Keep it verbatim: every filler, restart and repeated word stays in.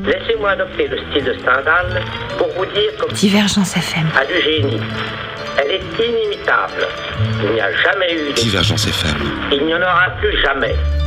Laissez-moi adopter le style de Stendhal pour vous dire que Divergence F M a du génie. Elle est inimitable. Il n'y a jamais eu de... Divergence F M. Il n'y en aura plus jamais.